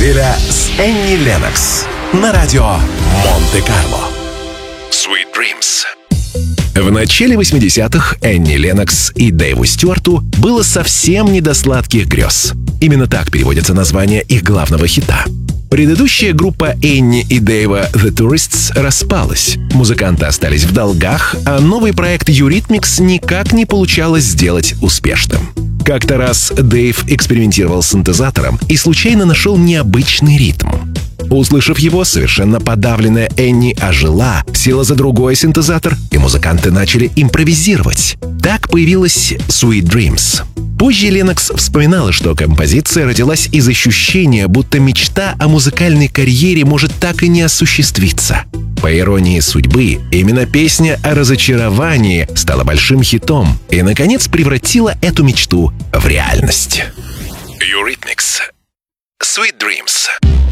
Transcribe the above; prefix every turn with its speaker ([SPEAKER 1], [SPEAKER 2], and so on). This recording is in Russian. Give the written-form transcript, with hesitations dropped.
[SPEAKER 1] неделя с Энни Леннокс на радио Монте-Карло. Sweet Dreams. В начале 80-х Энни Леннокс и Дэйву Стюарту было совсем не до сладких грез. Именно так переводится название их главного хита. Предыдущая группа Энни и Дэйва The Tourists распалась. Музыканты остались в долгах, а новый проект Eurythmics никак не получалось сделать успешным. Как-то раз Дэйв экспериментировал с синтезатором и случайно нашел необычный ритм. Услышав его, совершенно подавленная Энни ожила, села за другой синтезатор, и музыканты начали импровизировать. Так появилась Sweet Dreams. Позже Леннокс вспоминала, что композиция родилась из ощущения, будто мечта о музыкальной карьере может так и не осуществиться. По иронии судьбы, именно песня о разочаровании стала большим хитом и, наконец, превратила эту мечту в реальность. Eurythmics. Sweet Dreams.